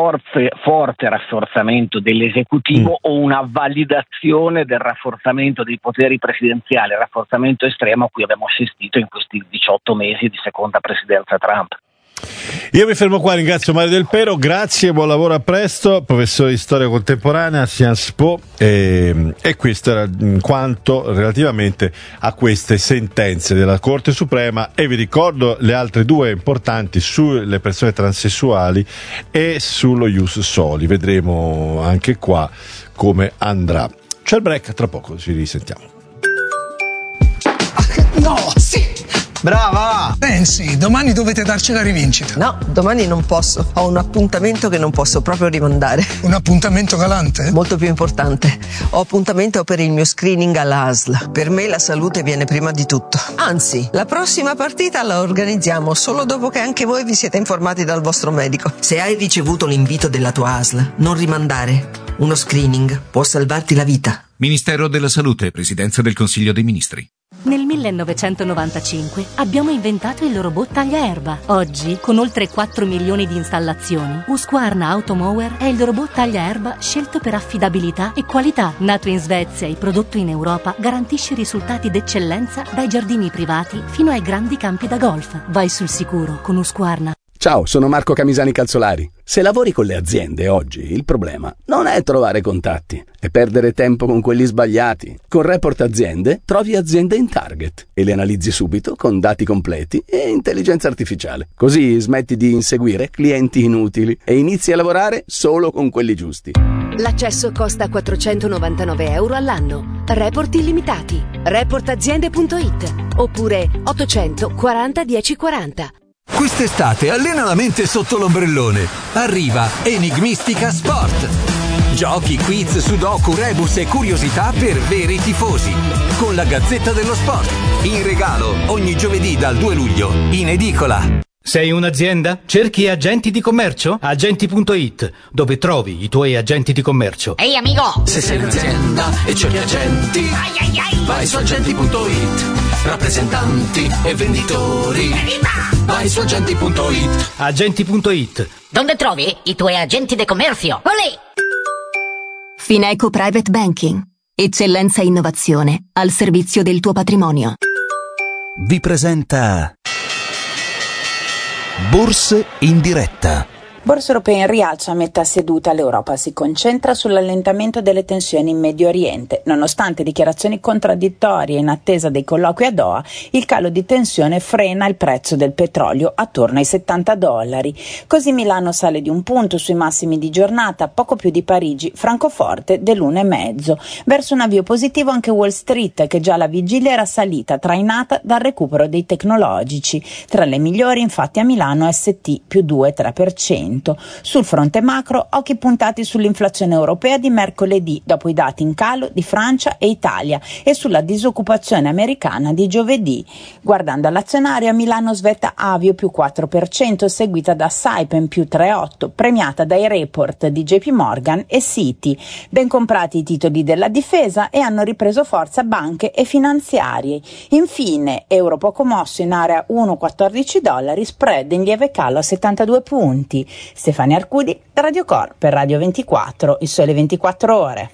forte rafforzamento dell'esecutivo o una validazione del rafforzamento dei poteri presidenziali, il rafforzamento estremo a cui abbiamo assistito in questi 18 mesi di seconda presidenza Trump. Io mi fermo qua, ringrazio Mario Del Pero, grazie, buon lavoro, a presto, professore di storia contemporanea a Sciences Po, e questo era in quanto relativamente a queste sentenze della Corte Suprema, e vi ricordo le altre due importanti sulle persone transessuali e sullo ius soli. Vedremo anche qua come andrà. C'è il break, tra poco ci risentiamo. No, sì! Brava! Sì, domani dovete darci la rivincita. No, domani non posso. Ho un appuntamento che non posso proprio rimandare. Un appuntamento galante? Molto più importante. Ho appuntamento per il mio screening alla ASL. Per me la salute viene prima di tutto. Anzi, la prossima partita la organizziamo solo dopo che anche voi vi siete informati dal vostro medico. Se hai ricevuto l'invito della tua ASL, non rimandare. Uno screening può salvarti la vita. Ministero della Salute, Presidenza del Consiglio dei Ministri. Nel 1995 abbiamo inventato il robot tagliaerba. Oggi, con oltre 4 milioni di installazioni, Husqvarna Automower è il robot tagliaerba scelto per affidabilità e qualità. Nato in Svezia e prodotto in Europa, garantisce risultati d'eccellenza dai giardini privati fino ai grandi campi da golf. Vai sul sicuro con Husqvarna. Ciao, sono Marco Camisani Calzolari. Se lavori con le aziende oggi, il problema non è trovare contatti, è perdere tempo con quelli sbagliati. Con Report Aziende trovi aziende in target e le analizzi subito con dati completi e intelligenza artificiale. Così smetti di inseguire clienti inutili e inizi a lavorare solo con quelli giusti. L'accesso costa €499 all'anno. Report illimitati. Reportaziende.it oppure 840 1040. Quest'estate allena la mente sotto l'ombrellone. Arriva Enigmistica Sport. Giochi, quiz, sudoku, rebus e curiosità per veri tifosi. Con la Gazzetta dello Sport. In regalo ogni giovedì dal 2 luglio in edicola. Sei un'azienda? Cerchi agenti di commercio? Agenti.it, dove trovi i tuoi agenti di commercio. Ehi amico! Se sei un'azienda e cerchi agenti, vai su agenti.it. Rappresentanti e venditori, vai su agenti.it. Agenti.it. Dove trovi i tuoi agenti di commercio? Olè! Fineco Private Banking. Eccellenza e innovazione al servizio del tuo patrimonio. Vi presenta Borse in diretta Borsa europea in rialzo a metà seduta, l'Europa si concentra sull'allentamento delle tensioni in Medio Oriente. Nonostante dichiarazioni contraddittorie in attesa dei colloqui a Doha, il calo di tensione frena il prezzo del petrolio attorno ai $70. Così Milano sale di 1 punto sui massimi di giornata, poco più di Parigi, Francoforte dell'1,5. Verso un avvio positivo anche Wall Street, che già alla vigilia era salita, trainata dal recupero dei tecnologici. Tra le migliori infatti a Milano ST più 2,3%. Sul fronte macro, occhi puntati sull'inflazione europea di mercoledì, dopo i dati in calo di Francia e Italia, e sulla disoccupazione americana di giovedì. Guardando all'azionario, a Milano svetta Avio più 4%, seguita da Saipem più 3,8%, premiata dai report di JP Morgan e Citi. Ben comprati i titoli della difesa e hanno ripreso forza banche e finanziarie. Infine, euro poco mosso in area $1,14, spread in lieve calo a 72 punti. Stefania Arcudi, Radio Cor per Radio 24, il sole 24 ore.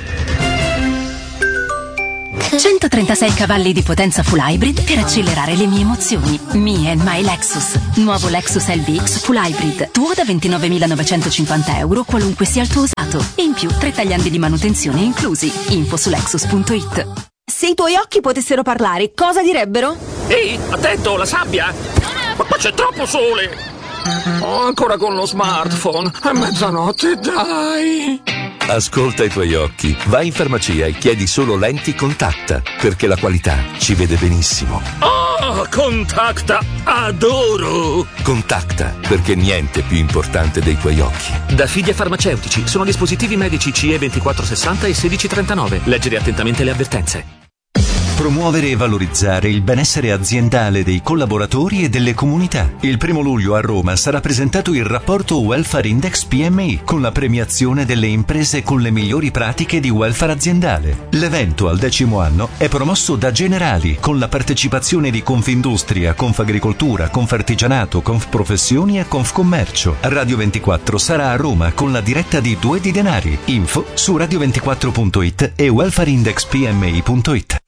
136 cavalli di potenza full hybrid per accelerare le mie emozioni. Me and my Lexus. Nuovo Lexus LBX full hybrid. Tuo da €29.950, qualunque sia il tuo usato. E in più 3 tagliandi di manutenzione inclusi. Info su Lexus.it. Se i tuoi occhi potessero parlare, cosa direbbero? Ehi, attento, la sabbia! Ma qua c'è troppo sole! Oh, ancora con lo smartphone. È mezzanotte, dai! Ascolta i tuoi occhi. Vai in farmacia e chiedi solo lenti Contacta, perché la qualità ci vede benissimo. Oh, Contacta! Adoro! Contacta, perché niente è più importante dei tuoi occhi. Da Fidia Farmaceutici sono dispositivi medici CE 2460 e 1639. Leggere attentamente le avvertenze. Promuovere e valorizzare il benessere aziendale dei collaboratori e delle comunità. Il 1 luglio a Roma sarà presentato il rapporto Welfare Index PMI, con la premiazione delle imprese con le migliori pratiche di welfare aziendale. L'evento al 10° anno è promosso da Generali, con la partecipazione di Confindustria, Confagricoltura, Confartigianato, Confprofessioni e Confcommercio. Radio 24 sarà a Roma con la diretta di Due di Denari. Info su radio24.it e welfareindexpmi.it.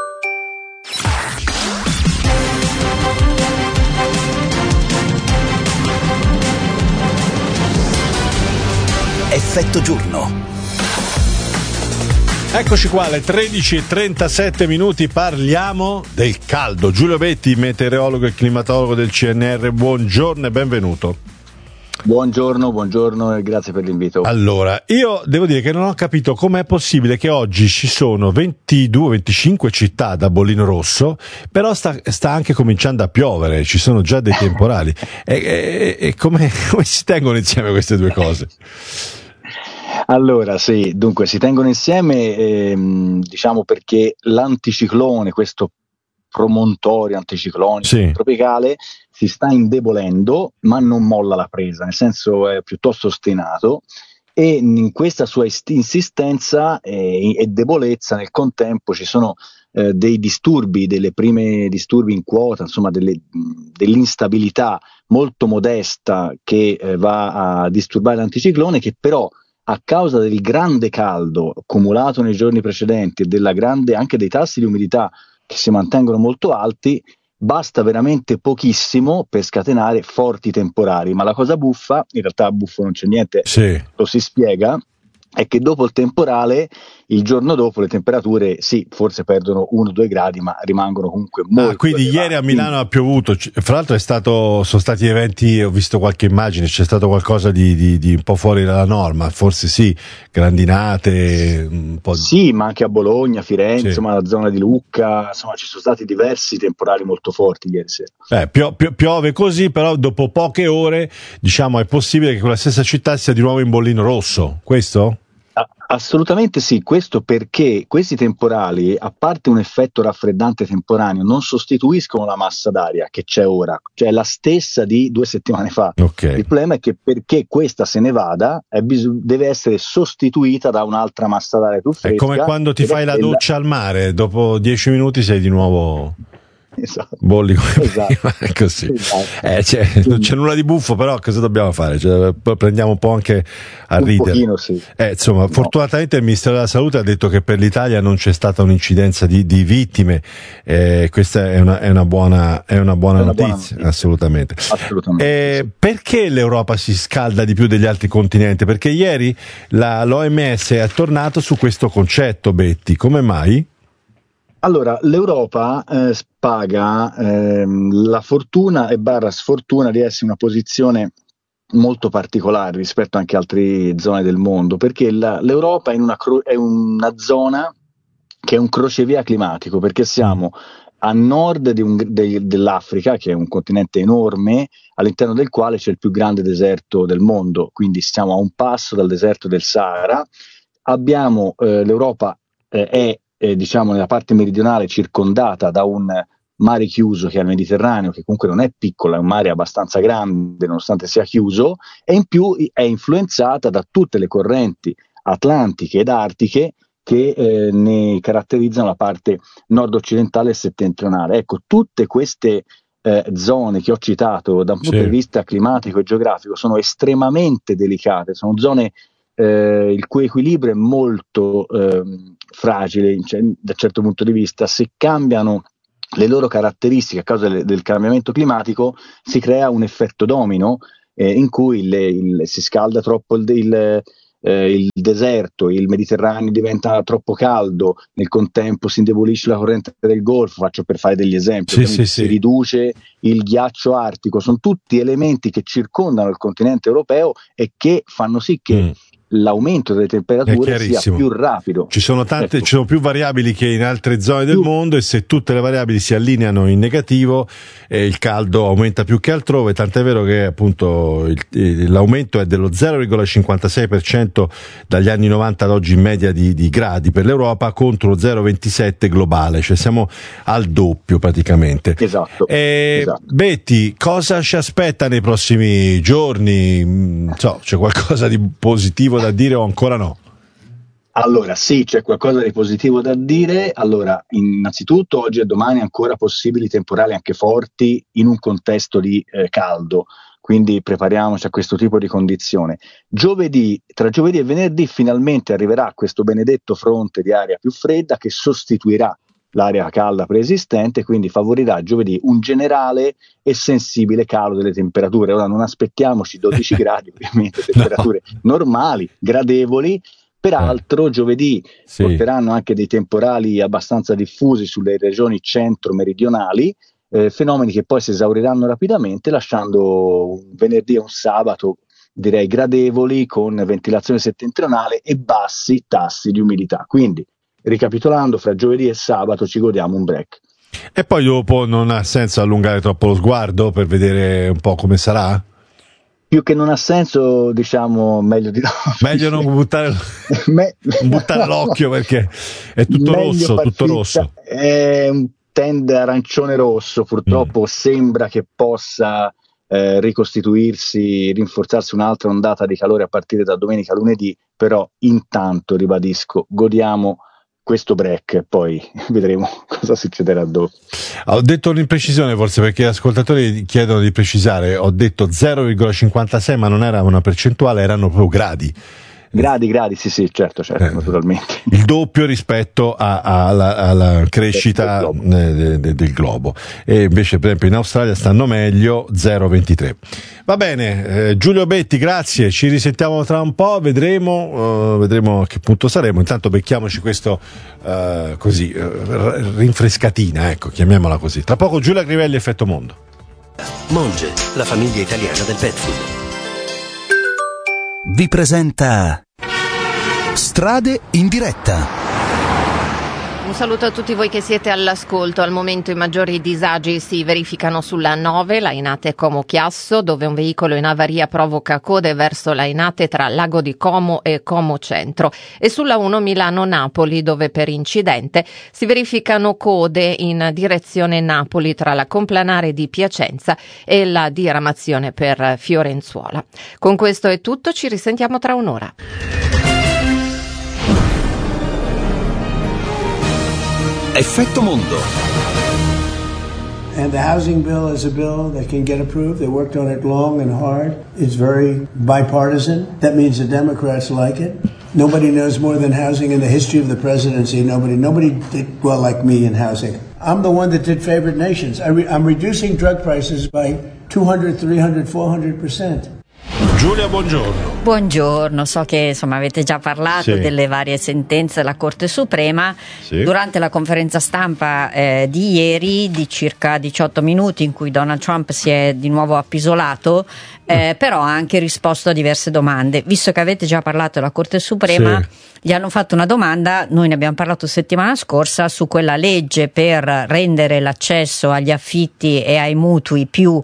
Effetto giorno. Eccoci qua alle 13:37, parliamo del caldo. Giulio Betti, meteorologo e climatologo del CNR, buongiorno e benvenuto. Buongiorno e grazie per l'invito. Allora, io devo dire che non ho capito com'è possibile che oggi ci sono 22-25 città da bollino rosso, però sta anche cominciando a piovere, ci sono già dei temporali. E come si tengono insieme queste due cose? Allora, sì, dunque si tengono insieme, diciamo perché l'anticiclone, questo promontorio anticiclonico tropicale, si sta indebolendo, ma non molla la presa, nel senso è piuttosto ostinato, e in questa sua insistenza e debolezza nel contempo ci sono dei disturbi, delle prime disturbi in quota, insomma dell'instabilità molto modesta che va a disturbare l'anticiclone, che però a causa del grande caldo accumulato nei giorni precedenti e della grande anche dei tassi di umidità che si mantengono molto alti, basta veramente pochissimo per scatenare forti temporali. Ma la cosa buffa, in realtà buffo non c'è niente, lo si spiega, è che dopo il temporale, il giorno dopo le temperature forse perdono 1-2 gradi, ma rimangono comunque molto quindi elevati. Ieri a Milano ha piovuto, fra l'altro sono stati eventi, ho visto qualche immagine, c'è stato qualcosa di un po' fuori dalla norma, forse grandinate un po'. Ma anche a Bologna, Firenze, insomma la zona di Lucca, insomma ci sono stati diversi temporali molto forti ieri sera. Piove così, però dopo poche ore, diciamo, è possibile che quella stessa città sia di nuovo in bollino rosso, questo? Assolutamente sì, questo perché questi temporali, a parte un effetto raffreddante temporaneo, non sostituiscono la massa d'aria che c'è ora, cioè la stessa di 2 settimane fa. Okay. Il problema è che perché questa se ne vada deve essere sostituita da un'altra massa d'aria più fresca. È come quando ti fai la doccia al mare, dopo 10 minuti sei di nuovo Esatto. Bolli come prima, è così. Esatto. Non c'è nulla di buffo, però cosa dobbiamo fare? Prendiamo un po' anche a ridere. Pochino, sì. Insomma, fortunatamente il Ministero della Salute ha detto che per l'Italia non c'è stata un'incidenza di vittime. Questa è una buona notizia, assolutamente. Perché l'Europa si scalda di più degli altri continenti? Perché ieri l'OMS è tornato su questo concetto, Betti. Come mai? Allora, l'Europa paga la fortuna e / sfortuna di essere in una posizione molto particolare rispetto anche a altre zone del mondo, perché l'Europa è una zona che è un crocevia climatico, perché siamo a nord dell'Africa, che è un continente enorme, all'interno del quale c'è il più grande deserto del mondo, quindi stiamo a un passo dal deserto del Sahara. L'Europa è diciamo nella parte meridionale circondata da un mare chiuso che è il Mediterraneo, che comunque non è piccolo, è un mare abbastanza grande nonostante sia chiuso, e in più è influenzata da tutte le correnti atlantiche ed artiche che ne caratterizzano la parte nord-occidentale e settentrionale. Ecco, tutte queste zone che ho citato da un punto di vista climatico e geografico sono estremamente delicate, sono zone il cui equilibrio è molto fragile, da un certo punto di vista. Se cambiano le loro caratteristiche a causa del cambiamento climatico, si crea un effetto domino in cui si scalda troppo il deserto, il Mediterraneo diventa troppo caldo, nel contempo si indebolisce la corrente del Golfo, faccio per fare degli esempi, si riduce il ghiaccio artico. Sono tutti elementi che circondano il continente europeo e che fanno sì che l'aumento delle temperature sia più rapido. Ci sono più variabili che in altre zone del mondo, e se tutte le variabili si allineano in negativo il caldo aumenta più che altrove, tant'è vero che appunto l'aumento è dello 0,56% dagli anni 90 ad oggi in media di gradi per l'Europa, contro lo 0,27 globale, cioè siamo al doppio praticamente. Esatto. Betti, cosa ci aspetta nei prossimi giorni? C'è qualcosa di positivo da dire o ancora no? Allora sì, c'è qualcosa di positivo da dire. Allora, innanzitutto oggi e domani ancora possibili temporali anche forti in un contesto di caldo, quindi prepariamoci a questo tipo di condizione. Tra giovedì e venerdì finalmente arriverà questo benedetto fronte di aria più fredda che sostituirà l'aria calda preesistente, quindi favorirà giovedì un generale e sensibile calo delle temperature. Ora non aspettiamoci 12 gradi, ovviamente temperature normali, gradevoli. Peraltro giovedì porteranno anche dei temporali abbastanza diffusi sulle regioni centro-meridionali, fenomeni che poi si esauriranno rapidamente, lasciando un venerdì e un sabato direi gradevoli, con ventilazione settentrionale e bassi tassi di umidità. Quindi, ricapitolando, fra giovedì e sabato ci godiamo un break. E poi dopo non ha senso allungare troppo lo sguardo per vedere un po' come sarà? Più che non ha senso, diciamo, meglio di no. Meglio non buttare l'occhio, perché è tutto rosso. È un tende arancione rosso, purtroppo sembra che possa ricostituirsi, rinforzarsi un'altra ondata di calore a partire da domenica, lunedì, però intanto, ribadisco, godiamo questo break, poi vedremo cosa succederà dopo. Ho detto un'imprecisione forse, perché gli ascoltatori chiedono di precisare, ho detto 0,56, ma non era una percentuale, erano proprio gradi. Gradi, sì, certo, naturalmente. Il doppio rispetto alla crescita del globo. E invece, per esempio, in Australia stanno meglio, 0,23. Va bene, Giulio Betti, grazie, ci risentiamo tra un po', vedremo a che punto saremo. Intanto becchiamoci questo rinfrescatina, ecco, chiamiamola così. Tra poco Giulia Crivelli, Effetto Mondo. Monge, la famiglia italiana del pet food, vi presenta Strade in diretta. Un saluto a tutti voi che siete all'ascolto. Al momento i maggiori disagi si verificano sulla 9, Lainate Como Chiasso, dove un veicolo in avaria provoca code verso Lainate tra Lago di Como e Como Centro, e sulla 1 Milano-Napoli, dove per incidente si verificano code in direzione Napoli tra la Complanare di Piacenza e la diramazione per Fiorenzuola. Con questo è tutto, ci risentiamo tra un'ora. Effetto Mondo. And the housing bill is a bill that can get approved. They worked on it long and hard. It's very bipartisan. That means the Democrats like it. Nobody knows more than housing in the history of the presidency. Nobody did well like me in housing. I'm the one that did favorite nations. I'm reducing drug prices by 200, 300, 400%. Giulia, buongiorno. Buongiorno, so che insomma avete già parlato delle varie sentenze della Corte Suprema. Durante la conferenza stampa di ieri di circa 18 minuti in cui Donald Trump si è di nuovo appisolato, però ha anche risposto a diverse domande. Visto che avete già parlato della Corte Suprema, gli hanno fatto una domanda, noi ne abbiamo parlato settimana scorsa, su quella legge per rendere l'accesso agli affitti e ai mutui più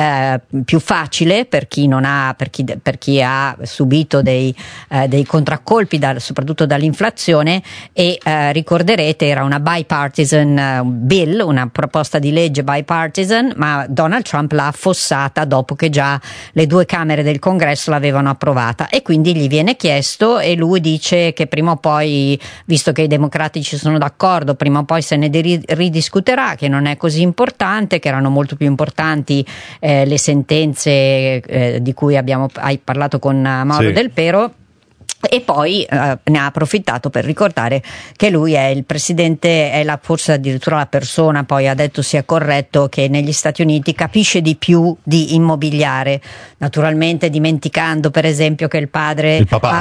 facile per chi non ha, per chi ha subito dei contraccolpi soprattutto dall'inflazione, e ricorderete era una bipartisan bill, una proposta di legge bipartisan, ma Donald Trump l'ha affossata dopo che già le due camere del Congresso l'avevano approvata, e quindi gli viene chiesto e lui dice che prima o poi, visto che i democratici sono d'accordo, prima o poi se ne ridiscuterà, che non è così importante, che erano molto più importanti le sentenze di cui hai parlato con Mauro Del Pero. E poi ne ha approfittato per ricordare che lui è il presidente, forse addirittura la persona, poi ha detto sia corretto, che negli Stati Uniti capisce di più di immobiliare, naturalmente dimenticando per esempio che il papà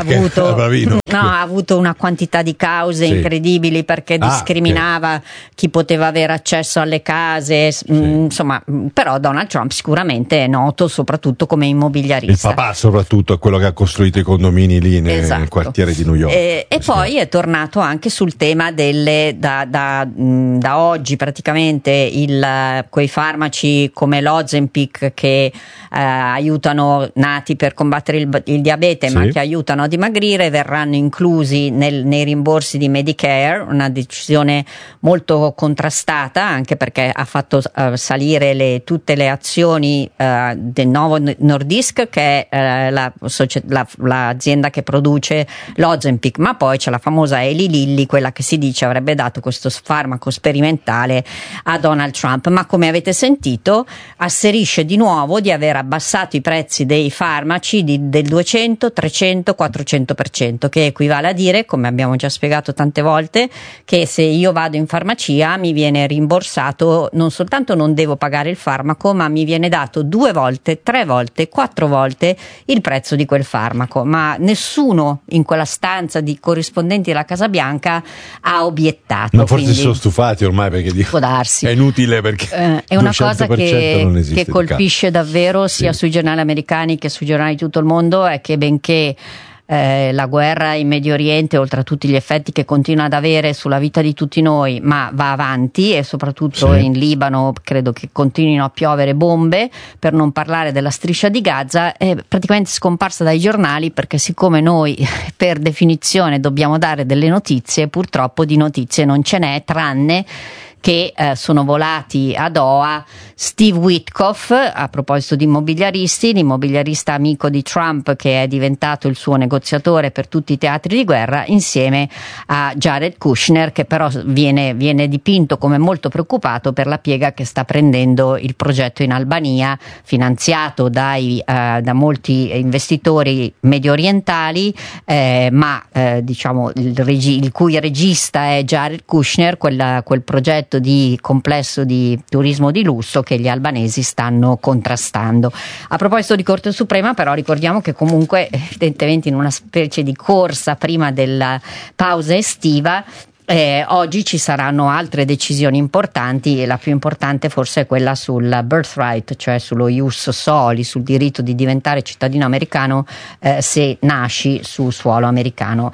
ha avuto una quantità di cause incredibili perché discriminava chi poteva avere accesso alle case, insomma, però Donald Trump sicuramente è noto soprattutto come immobiliarista. Il papà soprattutto è quello che ha costruito i condomini lì nel quartiere di New York. E poi è tornato anche sul tema delle da oggi praticamente quei farmaci come l'Ozempic che aiutano, nati per combattere il diabete, ma che aiutano a dimagrire, verranno inclusi nei rimborsi di Medicare, una decisione molto contrastata anche perché ha fatto salire tutte le azioni del Novo Nordisk, che è l'azienda che produce l'Ozempic, ma poi c'è la famosa Eli Lilly, quella che si dice avrebbe dato questo farmaco sperimentale a Donald Trump, ma come avete sentito asserisce di nuovo di aver abbassato i prezzi dei farmaci del 200, 300, 400%, che equivale a dire, come abbiamo già spiegato tante volte, che se io vado in farmacia mi viene rimborsato, non soltanto non devo pagare il farmaco, ma mi viene dato 2 volte, 3 volte, 4 volte il prezzo di quel farmaco, ma nessuno in quella stanza di corrispondenti della Casa Bianca ha obiettato. Ma forse sono stufati ormai, perché può darsi. È inutile, perché è una cosa che colpisce davvero sia sui giornali americani che sui giornali di tutto il mondo, è che benché la guerra in Medio Oriente, oltre a tutti gli effetti che continua ad avere sulla vita di tutti noi, ma va avanti, e soprattutto in Libano credo che continuino a piovere bombe, per non parlare della striscia di Gaza, è praticamente scomparsa dai giornali, perché siccome noi per definizione dobbiamo dare delle notizie, purtroppo di notizie non ce n'è, tranne che sono volati a Doha Steve Witkoff, a proposito di immobiliaristi, l'immobiliarista amico di Trump che è diventato il suo negoziatore per tutti i teatri di guerra, insieme a Jared Kushner, che però viene dipinto come molto preoccupato per la piega che sta prendendo il progetto in Albania, finanziato da molti investitori medio orientali, ma diciamo il cui regista è Jared Kushner, quel progetto di complesso di turismo di lusso che gli albanesi stanno contrastando. A proposito di Corte Suprema, però, ricordiamo che comunque evidentemente in una specie di corsa prima della pausa estiva, oggi ci saranno altre decisioni importanti, e la più importante forse è quella sul birthright, cioè sullo ius soli, sul diritto di diventare cittadino americano se nasci su suolo americano.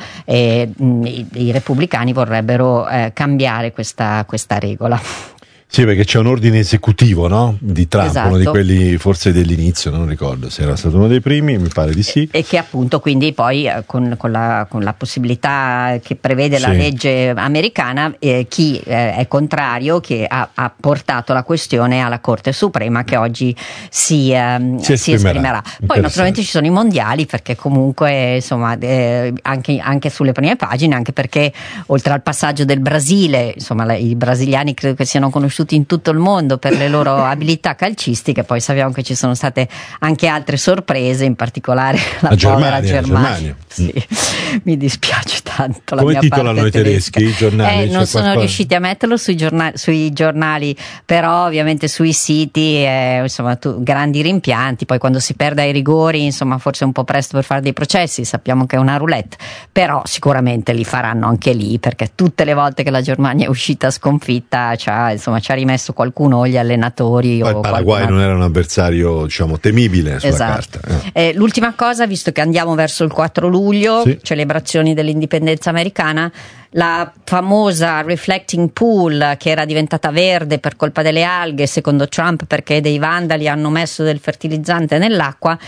I repubblicani vorrebbero cambiare questa regola. Sì, perché c'è un ordine esecutivo, no? Di Trump, uno di quelli forse dell'inizio, non ricordo se era stato uno dei primi, mi pare di sì. E che appunto quindi poi con la possibilità che prevede la legge americana, chi è contrario, che ha portato la questione alla Corte Suprema, che oggi si esprimerà. Poi naturalmente ci sono i mondiali, perché comunque insomma anche sulle prime pagine, anche perché oltre al passaggio del Brasile, insomma i brasiliani credo che siano conosciuti conosciuti in tutto il mondo per le loro abilità calcistiche. Poi sappiamo che ci sono state anche altre sorprese, in particolare la povera Germania. Sì, mi dispiace tanto. Come titolano i tedeschi i giornali? Non sono riusciti a metterlo sui giornali, però ovviamente sui siti, insomma, grandi rimpianti. Poi quando si perde ai rigori, insomma, forse è un po' presto per fare dei processi, sappiamo che è una roulette, però sicuramente li faranno anche lì, perché tutte le volte che la Germania è uscita sconfitta ci ha rimesso qualcuno, o gli allenatori. Poi o il Paraguay non era un avversario, diciamo, temibile sulla esatto. carta. L'ultima cosa, visto che andiamo verso il 4 luglio, sì, celebrazioni dell'indipendenza americana, la famosa reflecting pool, che era diventata verde per colpa delle alghe, secondo Trump, perché dei vandali hanno messo del fertilizzante nell'acqua,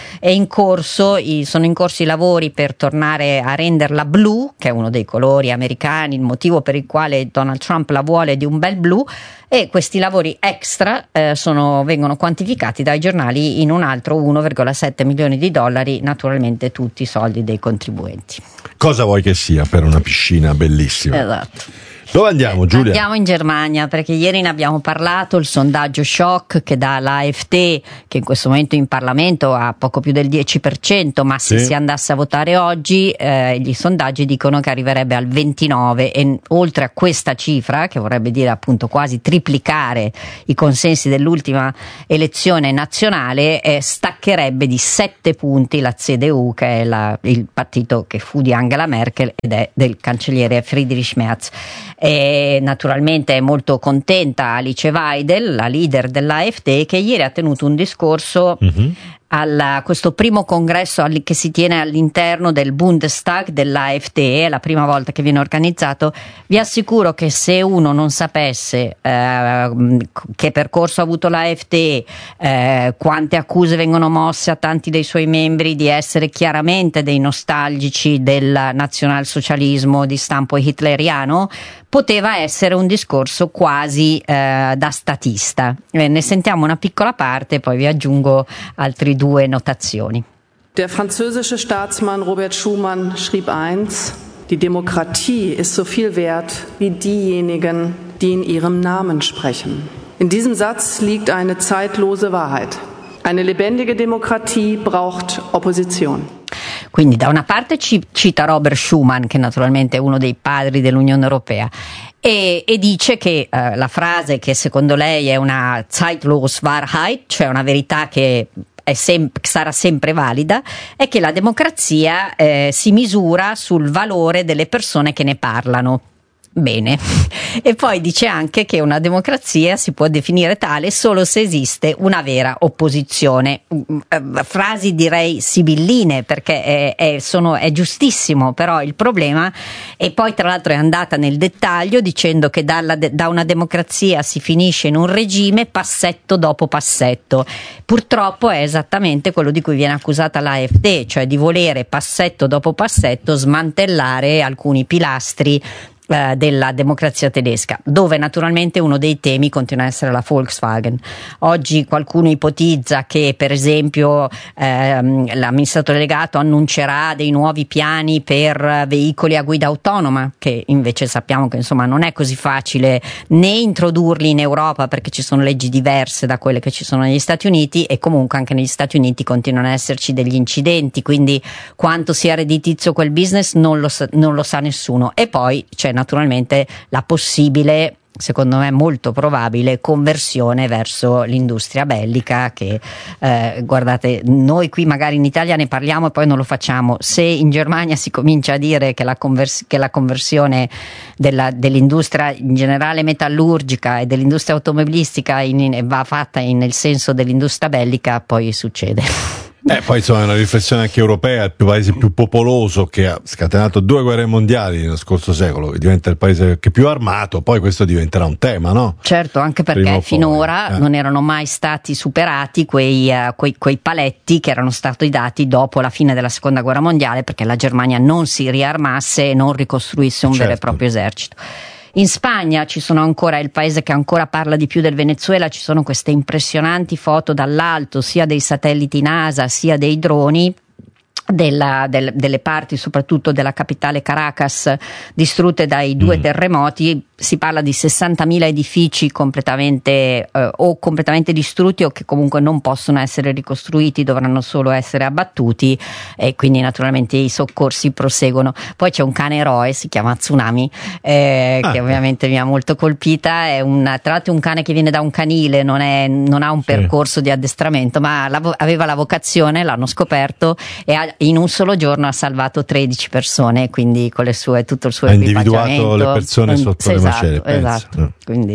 sono in corso i lavori per tornare a renderla blu, che è uno dei colori americani, il motivo per il quale Donald Trump la vuole di un bel blu, e questi lavori extra vengono quantificati dai giornali in un altro 1,7 milioni di dollari, naturalmente tutti i soldi dei contribuenti. Cosa vuoi che sia per una piscina bellissima? Esatto. Dove andiamo, Giulia? Andiamo in Germania, perché ieri ne abbiamo parlato, il sondaggio shock che dà l'AfD, che in questo momento in Parlamento ha poco più del 10%, ma se si andasse a votare oggi gli sondaggi dicono che arriverebbe al 29%, e oltre a questa cifra, che vorrebbe dire appunto quasi triplicare i consensi dell'ultima elezione nazionale, staccherebbe di 7 punti la CDU, che è il partito che fu di Angela Merkel ed è del cancelliere Friedrich Merz. E naturalmente è molto contenta Alice Weidel, la leader dell'AfD, che ieri ha tenuto un discorso a questo primo congresso che si tiene all'interno del Bundestag dell'AfD, è la prima volta che viene organizzato. Vi assicuro che se uno non sapesse che percorso ha avuto l'AfD, quante accuse vengono mosse a tanti dei suoi membri di essere chiaramente dei nostalgici del nazionalsocialismo di stampo hitleriano, poteva essere un discorso quasi da statista. Ne sentiamo una piccola parte, poi vi aggiungo altri 2 notazioni. Der französische Staatsmann Robert Schuman schrieb einst: Die Demokratie ist so viel wert wie diejenigen, die in ihrem Namen sprechen. In diesem Satz liegt eine zeitlose Wahrheit. Eine lebendige Demokratie braucht Opposition. Quindi da una parte cita Robert Schuman, che naturalmente è uno dei padri dell'Unione Europea, e dice che la frase, che secondo lei è una zeitlose Wahrheit, cioè una verità che sarà sempre valida, è che la democrazia si misura sul valore delle persone che ne parlano. Bene. E poi dice anche che una democrazia si può definire tale solo se esiste una vera opposizione. Frasi direi sibilline, perché è giustissimo, però il problema, e poi tra l'altro è andata nel dettaglio dicendo che da una democrazia si finisce in un regime passetto dopo passetto. Purtroppo è esattamente quello di cui viene accusata l'AfD, cioè di volere passetto dopo passetto smantellare alcuni pilastri della democrazia tedesca, dove naturalmente uno dei temi continua a essere la Volkswagen. Oggi qualcuno ipotizza che per esempio l'amministratore delegato annuncerà dei nuovi piani per veicoli a guida autonoma, che invece sappiamo che insomma non è così facile né introdurli in Europa, perché ci sono leggi diverse da quelle che ci sono negli Stati Uniti, e comunque anche negli Stati Uniti continuano ad esserci degli incidenti, quindi quanto sia redditizio quel business non lo sa nessuno. E poi c'è naturalmente la possibile, secondo me molto probabile, conversione verso l'industria bellica, che guardate, noi qui magari in Italia ne parliamo e poi non lo facciamo. Se in Germania si comincia a dire che la conversione dell'industria in generale metallurgica e dell'industria automobilistica va fatta nel senso dell'industria bellica, poi succede. Poi insomma è una riflessione anche europea, il paese più popoloso, che ha scatenato 2 guerre mondiali nello scorso secolo, che diventa il paese che più armato, poi questo diventerà un tema, no? Certo, anche perché finora non erano mai stati superati quei paletti che erano stati dati dopo la fine della seconda guerra mondiale, perché la Germania non si riarmasse e non ricostruisse un vero e proprio esercito. In Spagna ci sono ancora, è il paese che ancora parla di più del Venezuela, ci sono queste impressionanti foto dall'alto, sia dei satelliti NASA sia dei droni, delle parti, soprattutto della capitale Caracas, distrutte dai 2 terremoti. Si parla di 60.000 edifici completamente distrutti o che comunque non possono essere ricostruiti, dovranno solo essere abbattuti, e quindi naturalmente i soccorsi proseguono. Poi c'è un cane eroe, si chiama Tsunami, che ovviamente mi ha molto colpita. Tra l'altro un cane che viene da un canile, non ha un percorso di addestramento, ma aveva la vocazione, l'hanno scoperto, e in un solo giorno ha salvato 13 persone, quindi con tutto il suo equipaggiamento. Ha individuato le persone sotto le macerie. Esatto. Quindi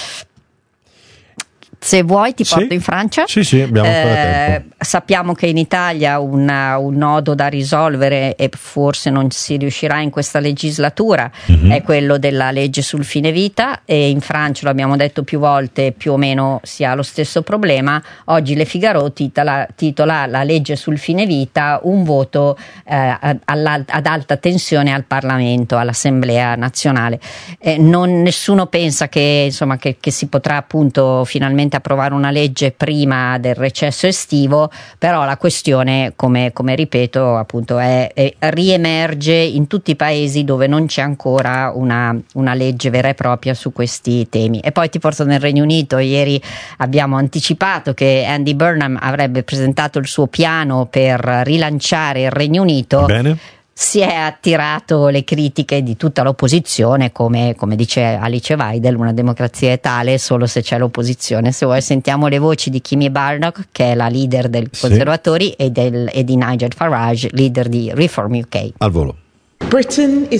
se vuoi ti porto in Francia. Sì, abbiamo ancora tempo. Sappiamo che in Italia un nodo da risolvere, e forse non si riuscirà in questa legislatura, è quello della legge sul fine vita, e in Francia, lo abbiamo detto più volte, più o meno si ha lo stesso problema. Oggi Le Figaro titola la legge sul fine vita un voto ad alta tensione al Parlamento, all'Assemblea nazionale. Nessuno pensa che si potrà appunto finalmente approvare una legge prima del recesso estivo, però la questione, come ripeto appunto, riemerge in tutti i paesi dove non c'è ancora una legge vera e propria su questi temi. E poi ti porto nel Regno Unito. Ieri abbiamo anticipato che Andy Burnham avrebbe presentato il suo piano per rilanciare il Regno Unito. Bene. Si è attirato le critiche di tutta l'opposizione, come dice Alice Weidel, una democrazia è tale solo se c'è l'opposizione. Se vuoi sentiamo le voci di Kimi Barnock, che è la leader dei conservatori, e di Nigel Farage, leader di Reform UK. Al volo. Britain is